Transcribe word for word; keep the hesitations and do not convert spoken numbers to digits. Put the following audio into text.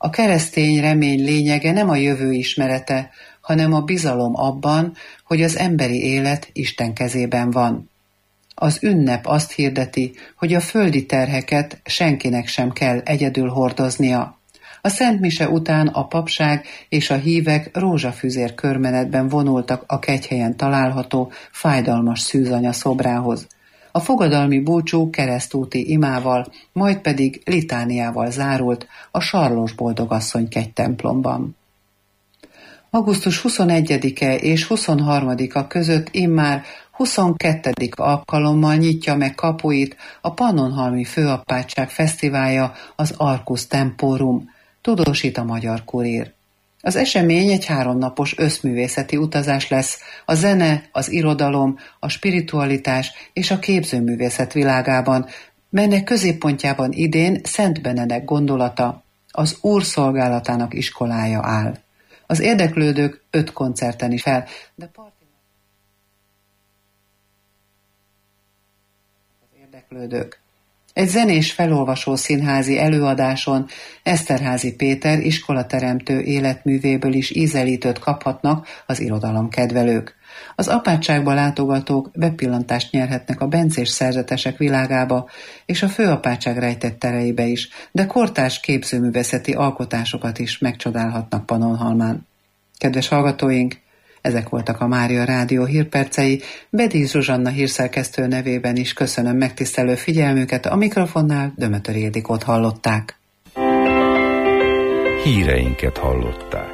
A keresztény remény lényege nem a jövő ismerete, hanem a bizalom abban, hogy az emberi élet Isten kezében van. Az ünnep azt hirdeti, hogy a földi terheket senkinek sem kell egyedül hordoznia. A Szent Mise után a papság és a hívek rózsafüzér körmenetben vonultak a kegyhelyen található fájdalmas szűzanya szobrához. A fogadalmi búcsú keresztúti imával, majd pedig litániával zárult a Sarlós Boldogasszony kegytemplomban. augusztus huszonegyedike és huszonharmadika között immár huszonkettedik alkalommal nyitja meg kapuit a Pannonhalmi Főapátság Fesztiválja, az Arcus Temporum, tudósít a Magyar Kurír. Az esemény egy háromnapos összművészeti utazás lesz a zene, az irodalom, a spiritualitás és a képzőművészet világában, melynek középpontjában idén Szent Benedek gondolata, az Úr szolgálatának iskolája áll. Az érdeklődők öt koncerten is fel, de az érdeklődők. Egy zenés felolvasó színházi előadáson Eszterházy Péter iskolateremtő életművéből is ízelítőt kaphatnak az irodalomkedvelők. Az apátságba látogatók bepillantást nyerhetnek a bencés szerzetesek világába és a főapátság rejtett tereibe is, de kortárs képzőművészeti alkotásokat is megcsodálhatnak Pannonhalmán. Kedves hallgatóink, ezek voltak a Mária Rádió hírpercei. Bedíj Zsuzsanna hírszerkesztő nevében is köszönöm megtisztelő figyelmüket, a mikrofonnál Dömötör Ildikót hallották. Híreinket hallották.